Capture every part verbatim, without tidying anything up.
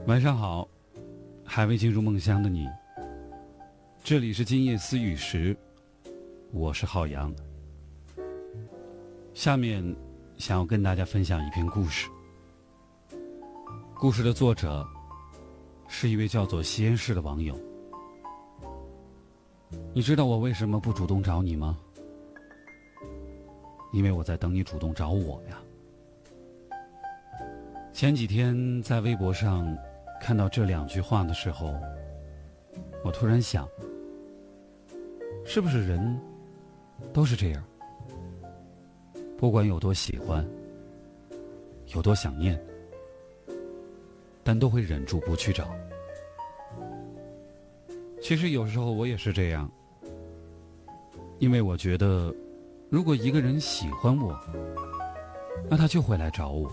晚上好，还未进入梦乡的你，这里是今夜思雨时，我是浩洋。下面想要跟大家分享一篇故事。故事的作者是一位叫做西安市的网友。你知道我为什么不主动找你吗？因为我在等你主动找我呀。前几天在微博上看到这两句话的时候，我突然想，是不是人都是这样？不管有多喜欢，有多想念，但都会忍住不去找。其实有时候我也是这样，因为我觉得，如果一个人喜欢我，那他就会来找我。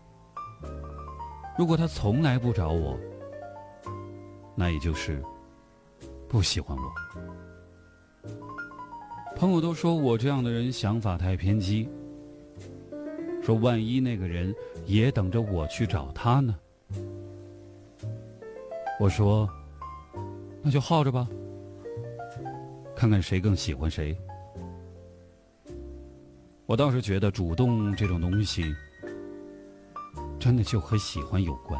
如果他从来不找我，那也就是不喜欢我。朋友都说我这样的人想法太偏激，说万一那个人也等着我去找他呢？我说那就耗着吧，看看谁更喜欢谁。我倒是觉得主动这种东西真的就和喜欢有关。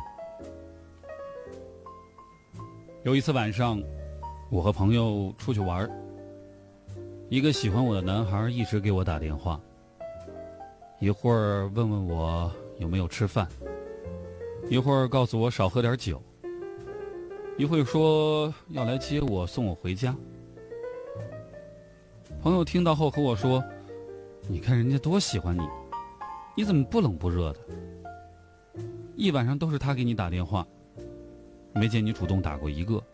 有一次晚上，我和朋友出去玩，一个喜欢我的男孩一直给我打电话，一会儿问问我有没有吃饭，一会儿告诉我少喝点酒，一会儿说要来接我送我回家。朋友听到后和我说，你看人家多喜欢你，你怎么不冷不热的？一晚上都是他给你打电话，没见你主动打过一个。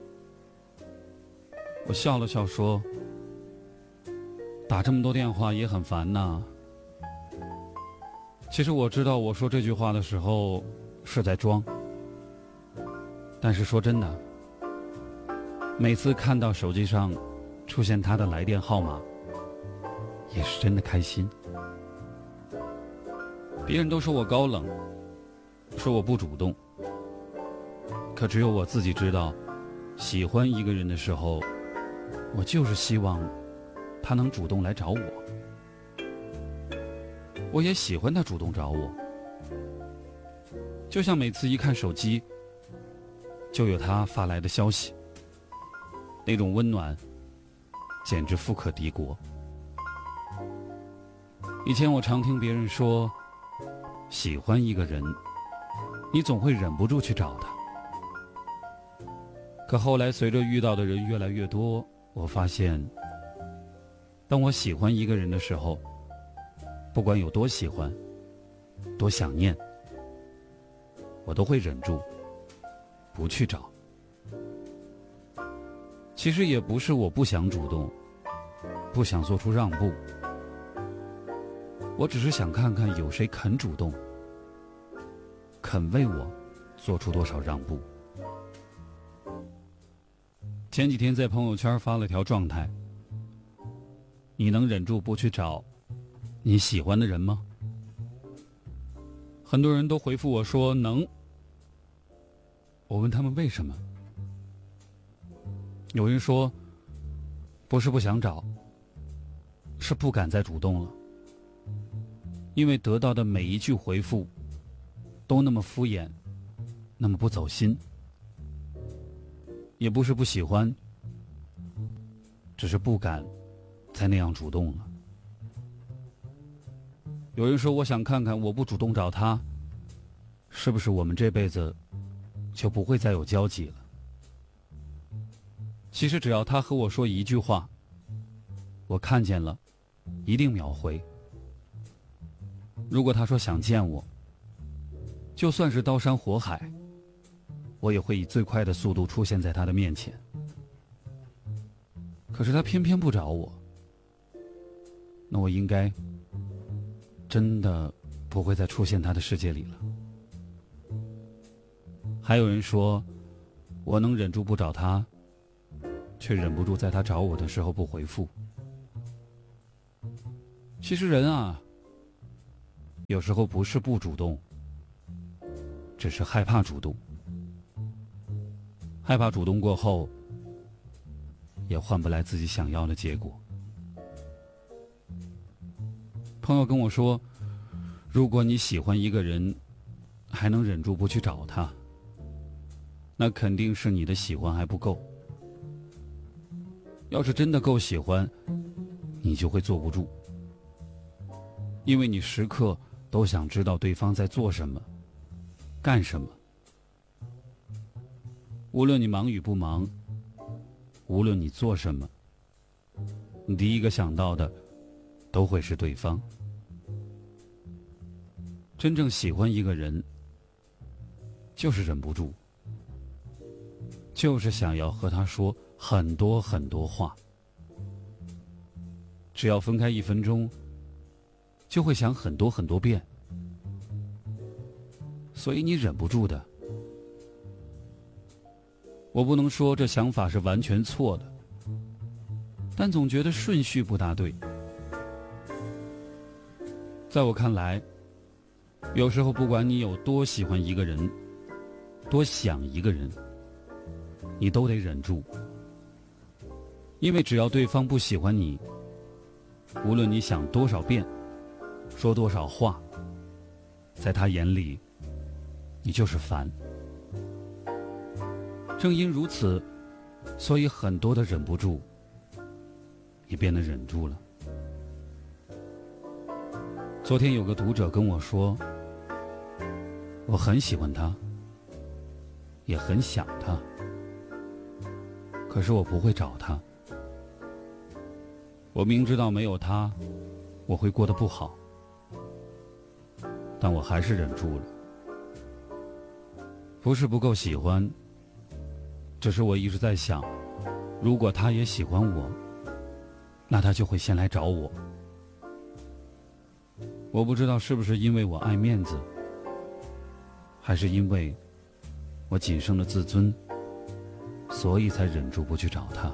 我笑了笑说，打这么多电话也很烦呐。其实我知道我说这句话的时候是在装，但是说真的，每次看到手机上出现他的来电号码，也是真的开心。别人都说我高冷，说我不主动，可只有我自己知道，喜欢一个人的时候，我就是希望他能主动来找我。我也喜欢他主动找我，就像每次一看手机就有他发来的消息，那种温暖简直富可敌国。以前我常听别人说，喜欢一个人，你总会忍不住去找他。可后来随着遇到的人越来越多，我发现，当我喜欢一个人的时候，不管有多喜欢，多想念，我都会忍住不去找。其实也不是我不想主动，不想做出让步，我只是想看看有谁肯主动，肯为我做出多少让步。前几天在朋友圈发了条状态，你能忍住不去找你喜欢的人吗？很多人都回复我说能。我问他们为什么，有人说不是不想找，是不敢再主动了，因为得到的每一句回复都那么敷衍，那么不走心。也不是不喜欢，只是不敢再那样主动了。有人说，我想看看我不主动找他，是不是我们这辈子就不会再有交集了？其实只要他和我说一句话，我看见了一定秒回。如果他说想见我，就算是刀山火海，我也会以最快的速度出现在他的面前。可是他偏偏不找我，那我应该真的不会再出现他的世界里了。还有人说，我能忍住不找他，却忍不住在他找我的时候不回复。其实人啊，有时候不是不主动，只是害怕主动。 害怕主动过后也换不来自己想要的结果。朋友跟我说，如果你喜欢一个人还能忍住不去找他，那肯定是你的喜欢还不够。要是真的够喜欢，你就会坐不住，因为你时刻都想知道对方在做什么干什么。无论你忙与不忙，无论你做什么，你第一个想到的都会是对方。真正喜欢一个人，就是忍不住，就是想要和他说很多很多话。只要分开一分钟，就会想很多很多遍，所以你忍不住的。我不能说这想法是完全错的，但总觉得顺序不大对。在我看来，有时候不管你有多喜欢一个人，多想一个人，你都得忍住，因为只要对方不喜欢你，无论你想多少遍，说多少话，在他眼里你就是烦。正因如此，所以很多的忍不住也变得忍住了。昨天有个读者跟我说，我很喜欢他，也很想他，可是我不会找他。我明知道没有他我会过得不好，但我还是忍住了。不是不够喜欢，只是我一直在想，如果他也喜欢我，那他就会先来找我。我不知道是不是因为我爱面子，还是因为我仅剩的自尊，所以才忍住不去找他。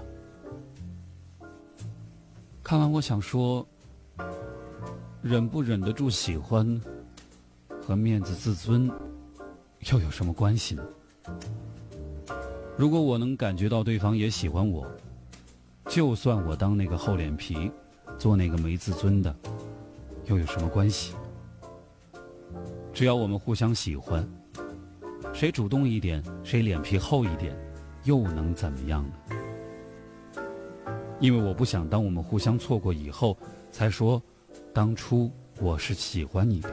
看完我想说，忍不忍得住喜欢和面子自尊又有什么关系呢？如果我能感觉到对方也喜欢我，就算我当那个厚脸皮，做那个没自尊的，又有什么关系？只要我们互相喜欢，谁主动一点，谁脸皮厚一点，又能怎么样呢？因为我不想当我们互相错过以后才说当初我是喜欢你的。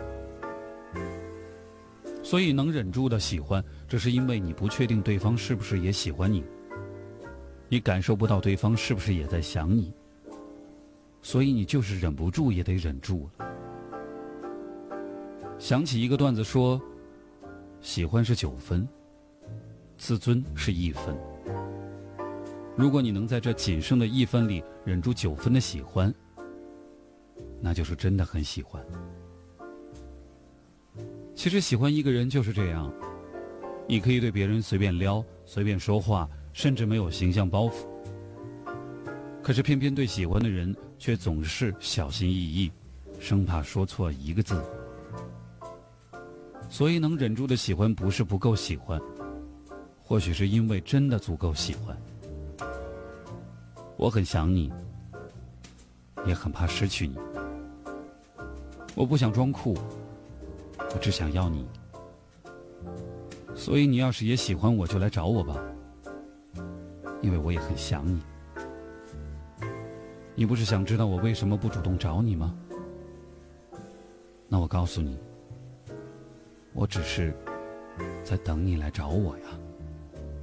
所以能忍住的喜欢，这是因为你不确定对方是不是也喜欢你，你感受不到对方是不是也在想你，所以你就是忍不住也得忍住了。想起一个段子说，喜欢是九分，自尊是一分。如果你能在这仅剩的一分里忍住九分的喜欢，那就是真的很喜欢。其实喜欢一个人就是这样，你可以对别人随便撩，随便说话，甚至没有形象包袱，可是偏偏对喜欢的人却总是小心翼翼，生怕说错一个字。所以能忍住的喜欢不是不够喜欢，或许是因为真的足够喜欢。我很想你，也很怕失去你。我不想装酷，我只想要你。所以你要是也喜欢我，就来找我吧，因为我也很想你。你不是想知道我为什么不主动找你吗？那我告诉你，我只是在等你来找我呀。